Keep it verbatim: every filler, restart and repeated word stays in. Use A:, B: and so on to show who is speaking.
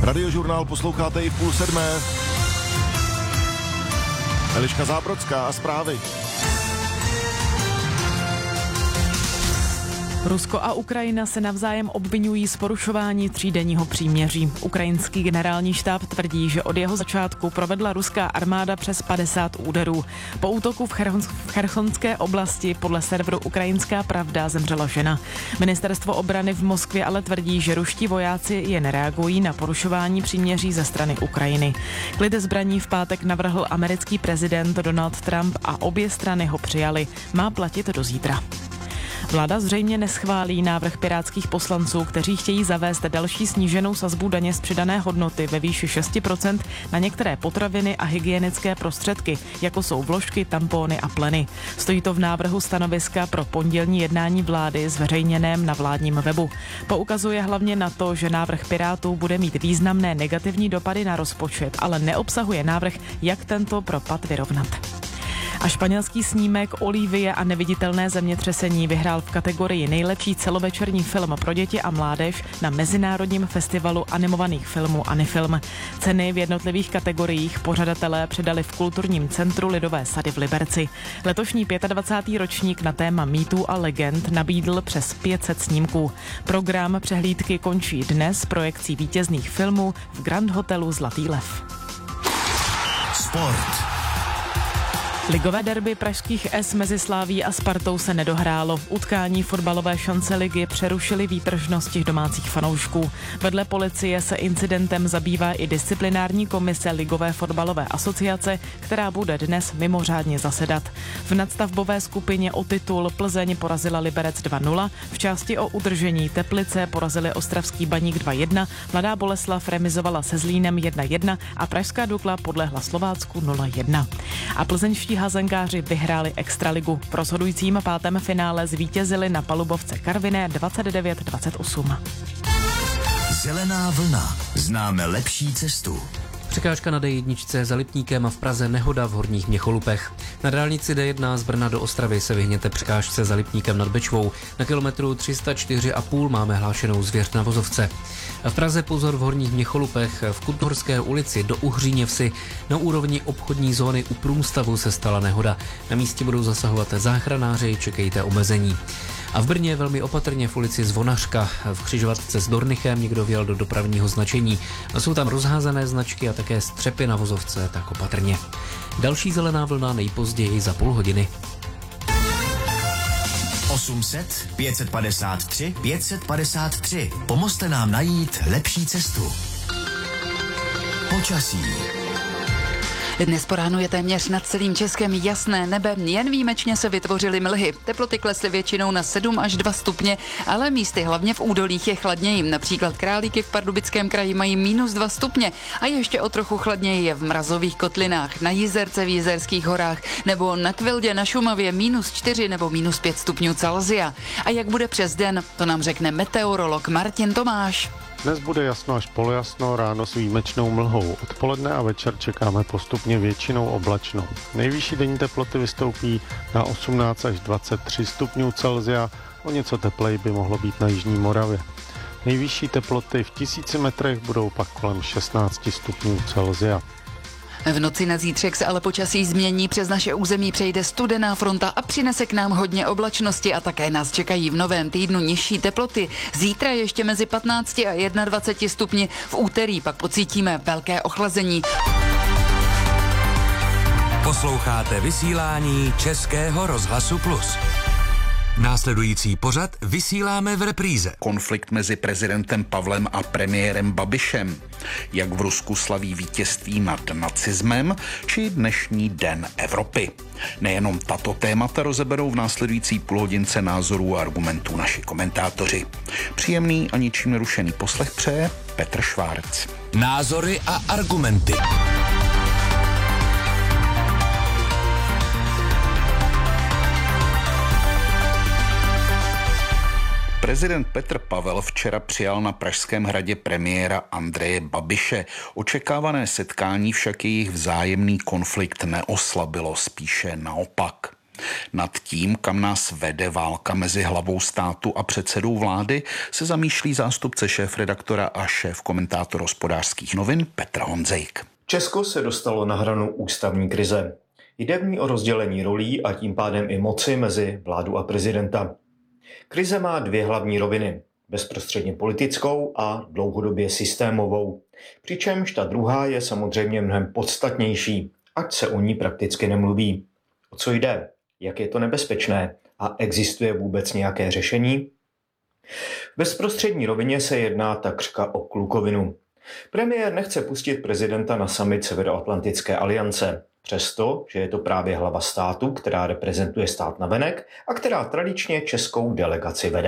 A: Radiožurnál posloucháte i v půl sedmé. Eliška Zábrodská a zprávy.
B: Rusko a Ukrajina se navzájem obvinují z porušování třídenního příměří. Ukrajinský generální štáb tvrdí, že od jeho začátku provedla ruská armáda přes padesát úderů. Po útoku v Cherchonské oblasti podle serveru Ukrajinská pravda zemřela žena. Ministerstvo obrany v Moskvě ale tvrdí, že ruští vojáci jen reagují na porušování příměří ze strany Ukrajiny. Klid zbraní v pátek navrhl americký prezident Donald Trump a obě strany ho přijali. Má platit do zítra. Vláda zřejmě neschválí návrh pirátských poslanců, kteří chtějí zavést další sníženou sazbu daně z přidané hodnoty ve výši šest procent na některé potraviny a hygienické prostředky, jako jsou vložky, tampony a pleny. Stojí to v návrhu stanoviska pro pondělní jednání vlády zveřejněném na vládním webu. Poukazuje hlavně na to, že návrh Pirátů bude mít významné negativní dopady na rozpočet, ale neobsahuje návrh, jak tento propad vyrovnat. A španělský snímek Olivie a neviditelné zemětřesení vyhrál v kategorii nejlepší celovečerní film pro děti a mládež na Mezinárodním festivalu animovaných filmů Anifilm. Ceny v jednotlivých kategoriích pořadatelé předali v Kulturním centru Lidové sady v Liberci. Letošní dvacátý pátý ročník na téma mýtů a legend nabídl přes pět set snímků. Program přehlídky končí dnes projekcí vítězných filmů v Grand Hotelu Zlatý lev.
C: Sport.
B: Ligové derby pražských S mezi Slavií a Spartou se nedohrálo. Utkání fotbalové šance ligy přerušily výtržnosti domácích fanoušků. Vedle policie se incidentem zabývá i disciplinární komise Ligové fotbalové asociace, která bude dnes mimořádně zasedat. V nadstavbové skupině o titul Plzeň porazila Liberec dva nula, v části o udržení Teplice porazili Ostravský Baník dva jedna, Mladá Boleslav remizovala se Zlínem jedna jedna a pražská Dukla podlehla Slovácku nula jedna. A plzeňští hazenkáři vyhráli extraligu. V rozhodujícím pátém finále zvítězili na palubovce Karviné dvacet devět dvacet osm.
C: Zelená vlna. Známe lepší cestu.
D: Překážka na D jedna za Lipníkem a v Praze nehoda v Horních Měcholupech. Na dálnici D jedna z Brna do Ostravy se vyhněte překážce za Lipníkem nad Bečvou. Na kilometru tři sta čtyři a půl máme hlášenou zvěř na vozovce. A v Praze pozor v Horních Měcholupech, v Kutnohorské ulici do Uhříně vsi na úrovni obchodní zóny u průmstavu se stala nehoda. Na místě budou zasahovat záchranáři, čekejte omezení. A v Brně velmi opatrně v ulici Zvonařka v křižovatce s Dornichem někdo vjel do dopravního značení. A jsou tam rozházené značky a také střepy na vozovce, tak opatrně. Další zelená vlna nejpozději za půl hodiny.
C: osm set, pět set padesát tři, pět set padesát tři. Pomozte nám najít lepší cestu. Počasí.
E: Dnes po ránu je téměř nad celým Českem jasné nebe, jen výjimečně se vytvořily mlhy. Teploty klesly většinou na sedm až dva stupně, ale místy hlavně v údolích je chladněji. Například Králíky v Pardubickém kraji mají minus dva stupně a ještě o trochu chladněji je v Mrazových kotlinách, na Jizerce v Jizerských horách nebo na Kvildě na Šumavě minus čtyři nebo minus pět stupňů Celsia. A jak bude přes den, to nám řekne meteorolog Martin Tomáš.
F: Dnes bude jasno až polojasno, ráno s výjimečnou mlhou. Odpoledne a večer čekáme postupně většinou oblačno. Nejvyšší denní teploty vystoupí na osmnáct až dvacet tři stupňů Celsia, o něco tepleji by mohlo být na jižní Moravě. Nejvyšší teploty v tisíci metrech budou pak kolem šestnáct stupňů Celsia.
E: V noci na zítřek se ale počasí změní, přes naše území přejde studená fronta a přinese k nám hodně oblačnosti a také nás čekají v novém týdnu nižší teploty. Zítra ještě mezi patnácti a dvaceti jedním stupni, v úterý pak pocítíme velké ochlazení.
G: Posloucháte vysílání Českého rozhlasu Plus. Následující pořad vysíláme v repríze. Konflikt mezi prezidentem Pavlem a premiérem Babišem. Jak v Rusku slaví vítězství nad nacismem, či dnešní Den Evropy. Nejenom tato témata rozeberou v následující půlhodince názorů a argumentů naši komentátoři. Příjemný a ničím nerušený poslech přeje Petr Švárc. Názory a argumenty. Prezident Petr Pavel včera přijal na Pražském hradě premiéra Andreje Babiše. Očekávané setkání však jejich vzájemný konflikt neoslabilo, spíše naopak. Nad tím, kam nás vede válka mezi hlavou státu a předsedou vlády, se zamýšlí zástupce šéfredaktora a šéf komentátor Hospodářských novin Petr Honzejk.
H: Česko se dostalo na hranu ústavní krize. Jde v ní o rozdělení rolí a tím pádem i moci mezi vládu a prezidenta. Krize má dvě hlavní roviny. Bezprostředně politickou a dlouhodobě systémovou. Přičemž ta druhá je samozřejmě mnohem podstatnější, ať se o ní prakticky nemluví. O co jde? Jak je to nebezpečné? A existuje vůbec nějaké řešení? V bezprostřední rovině se jedná takřka o klukovinu. Premiér nechce pustit prezidenta na summit Severoatlantické aliance, přesto, že je to právě hlava státu, která reprezentuje stát navenek a která tradičně českou delegaci vede.